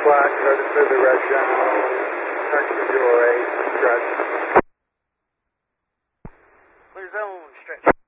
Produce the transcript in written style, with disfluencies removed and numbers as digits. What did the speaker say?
flat, headed through the red channel, next to your 8, stretch. Clear zone, stretch.